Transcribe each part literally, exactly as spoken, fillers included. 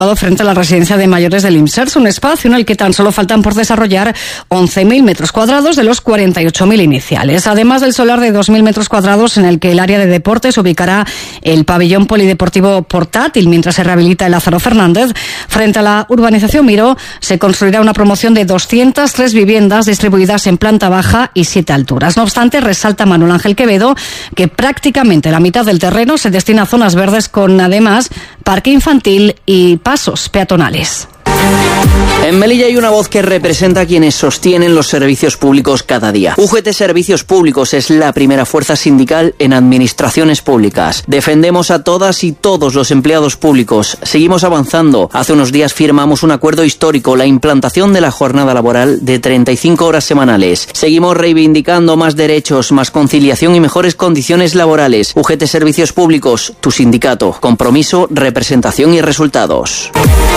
frente a la residencia de mayores del IMSERS, un espacio en el que tan solo faltan por desarrollar once mil metros cuadrados de los cuarenta y ocho mil iniciales. Además del solar de dos mil metros cuadrados en el que el área de deportes ubicará el pabellón polideportivo portátil mientras se rehabilita el Lázaro Fernández, frente a la urbanización Miró se construirá una promoción de doscientas tres viviendas distribuidas en planta baja y siete alturas. No obstante, resalta Manuel Ángel Quevedo que prácticamente la mitad del terreno se destina a zonas verdes con además parque infantil y pasos peatonales. En Melilla hay una voz que representa a quienes sostienen los servicios públicos cada día. U G T Servicios Públicos es la primera fuerza sindical en administraciones públicas. Defendemos a todas y todos los empleados públicos. Seguimos avanzando. Hace unos días firmamos un acuerdo histórico, la implantación de la jornada laboral de treinta y cinco horas semanales. Seguimos reivindicando más derechos, más conciliación y mejores condiciones laborales. U G T Servicios Públicos, tu sindicato. Compromiso, representación y resultados.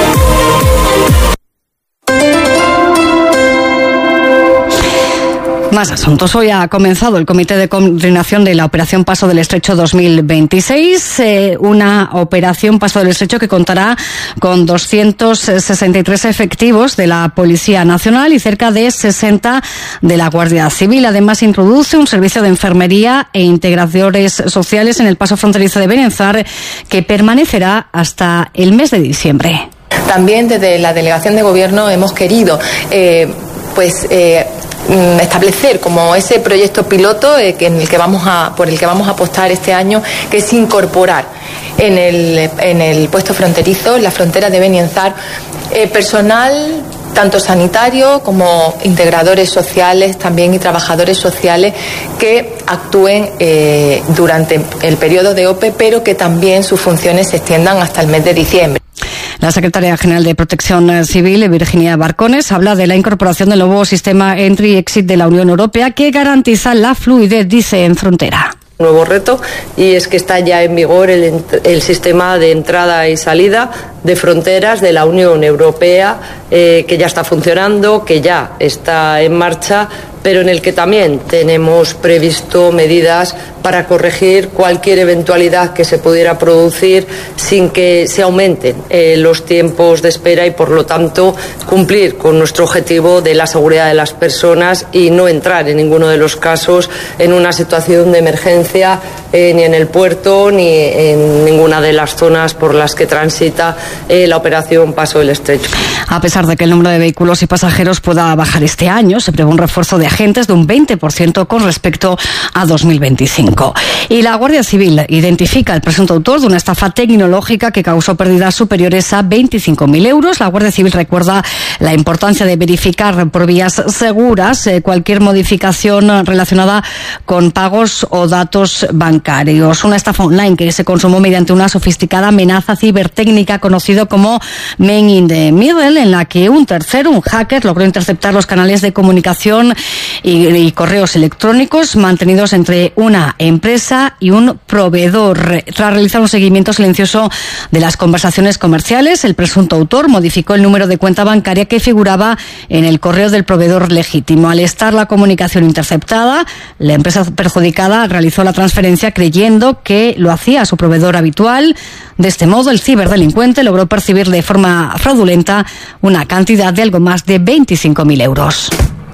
Más asuntos. Hoy ha comenzado el Comité de Coordinación de la Operación Paso del Estrecho dos mil veintiséis, eh, una operación Paso del Estrecho que contará con doscientos sesenta y tres efectivos de la Policía Nacional y cerca de sesenta de la Guardia Civil. Además, introduce un servicio de enfermería e integradores sociales en el paso fronterizo de Benenzar que permanecerá hasta el mes de diciembre. También desde la Delegación de Gobierno hemos querido eh, pues eh, establecer como ese proyecto piloto eh, que en el que vamos a por el que vamos a apostar este año, que es incorporar en el en el puesto fronterizo, en la frontera de Benenzar, eh, personal tanto sanitario como integradores sociales también y trabajadores sociales que actúen eh, durante el periodo de O P E, pero que también sus funciones se extiendan hasta el mes de diciembre. La secretaria general de Protección Civil, Virginia Barcones, habla de la incorporación del nuevo sistema Entry-Exit de la Unión Europea que garantiza la fluidez, dice, en frontera. Nuevo reto, y es que está ya en vigor el, el sistema de entrada y salida de fronteras de la Unión Europea, eh, que ya está funcionando, que ya está en marcha, pero en el que también tenemos previsto medidas para corregir cualquier eventualidad que se pudiera producir sin que se aumenten eh, los tiempos de espera y, por lo tanto, cumplir con nuestro objetivo de la seguridad de las personas y no entrar en ninguno de los casos en una situación de emergencia eh, ni en el puerto ni en ninguna de las zonas por las que transita eh, la operación Paso del Estrecho. A pesar de que el número de vehículos y pasajeros pueda bajar este año, se prevé un refuerzo de agentes de un veinte por ciento con respecto a dos mil veinticinco. Y la Guardia Civil identifica al presunto autor de una estafa tecnológica que causó pérdidas superiores a veinticinco mil euros. La Guardia Civil recuerda la importancia de verificar por vías seguras eh, cualquier modificación relacionada con pagos o datos bancarios. Una estafa online que se consumó mediante una sofisticada amenaza cibertécnica conocido como Man in the Middle, en la que un tercero, un hacker, logró interceptar los canales de comunicación y, y correos electrónicos mantenidos entre una empresa y un proveedor. Tras realizar un seguimiento silencioso de las conversaciones comerciales, el presunto autor modificó el número de cuenta bancaria que figuraba en el correo del proveedor legítimo. Al estar la comunicación interceptada, la empresa perjudicada realizó la transferencia creyendo que lo hacía a su proveedor habitual. De este modo, el ciberdelincuente logró percibir de forma fraudulenta una cantidad de algo más de veinticinco mil euros.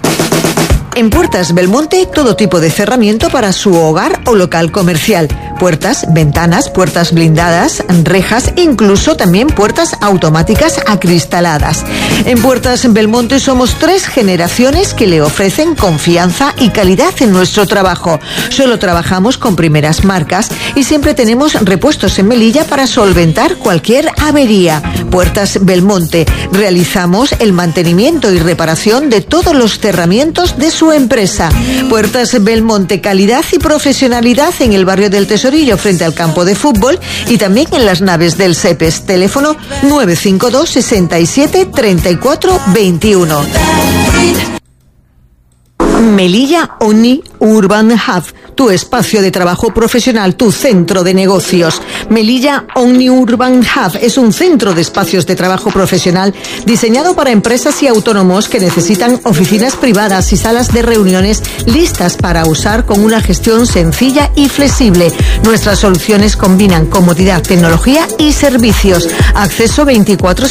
En Puertas Belmonte, todo tipo de cerramiento para su hogar o local comercial. Puertas, ventanas, puertas blindadas, rejas, incluso también puertas automáticas acristaladas. En Puertas Belmonte somos tres generaciones que le ofrecen confianza y calidad en nuestro trabajo. Solo trabajamos con primeras marcas y siempre tenemos repuestos en Melilla para solventar cualquier avería. Puertas Belmonte. Realizamos el mantenimiento y reparación de todos los cerramientos de su empresa. Puertas Belmonte, calidad y profesionalidad en el barrio del Tesorillo frente al campo de fútbol y también en las naves del SEPES. Teléfono nueve cinco dos, seis siete, tres cuatro dos uno. Melilla Omni Urban Hub, tu espacio de trabajo profesional, tu centro de negocios. Melilla Omni Urban Hub es un centro de espacios de trabajo profesional diseñado para empresas y autónomos que necesitan oficinas privadas y salas de reuniones listas para usar con una gestión sencilla y flexible. Nuestras soluciones combinan comodidad, tecnología y servicios. Acceso veinticuatro